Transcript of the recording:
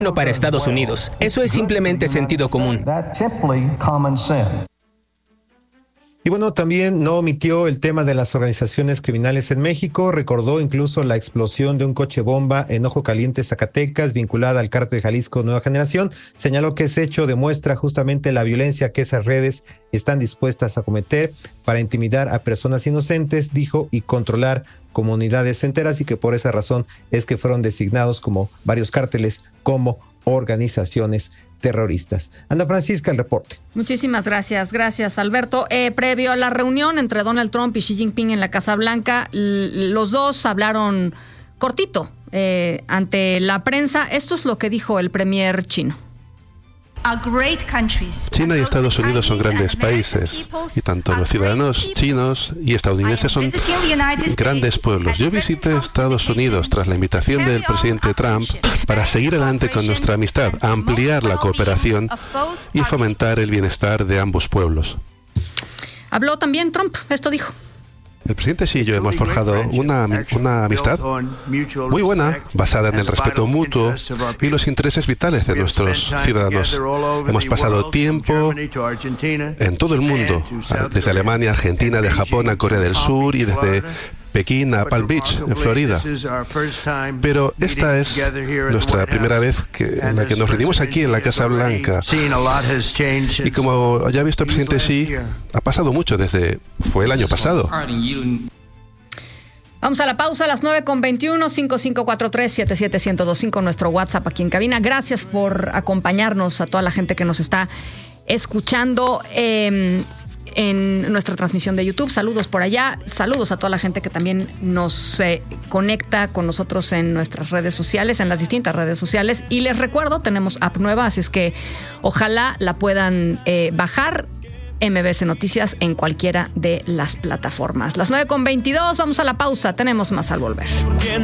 para Estados Unidos. Eso es simplemente sentido común. Y bueno, también no omitió el tema de las organizaciones criminales en México, recordó incluso la explosión de un coche bomba en Ojo Caliente, Zacatecas, vinculada al Cártel Jalisco Nueva Generación. Señaló que ese hecho demuestra justamente la violencia que esas redes están dispuestas a cometer para intimidar a personas inocentes, dijo, y controlar comunidades enteras, y que por esa razón es que fueron designados como varios cárteles como organizaciones terroristas. Ana Francisca, el reporte. Muchísimas gracias. Gracias, Alberto. Previo a la reunión entre Donald Trump y Xi Jinping en la Casa Blanca, los dos hablaron cortito ante la prensa. Esto es lo que dijo el premier chino. China y Estados Unidos son grandes países y tanto los ciudadanos chinos y estadounidenses son grandes pueblos. Yo visité Estados Unidos tras la invitación del presidente Trump para seguir adelante con nuestra amistad, ampliar la cooperación y fomentar el bienestar de ambos pueblos. Habló también Trump, esto dijo. El presidente Xi y yo hemos forjado una amistad muy buena, basada en el respeto mutuo y los intereses vitales de nuestros ciudadanos. Hemos pasado tiempo en todo el mundo, desde Alemania, Argentina, de Japón a Corea del Sur y desde Pekín a Palm Beach, en Florida. Pero esta es nuestra primera vez en la que nos reunimos aquí en la Casa Blanca. Y como ya ha visto el presidente Xi, ha pasado mucho fue el año pasado. Vamos a la pausa a las 9:21, 5543-77125, nuestro WhatsApp aquí en cabina. Gracias por acompañarnos, a toda la gente que nos está escuchando en nuestra transmisión de YouTube. Saludos por allá, saludos a toda la gente que también nos conecta con nosotros en nuestras redes sociales, en las distintas redes sociales. Y les recuerdo, tenemos app nueva, así es que ojalá la puedan bajar. MBS Noticias en cualquiera de las plataformas. Las 9:22, vamos a la pausa, tenemos más al volver.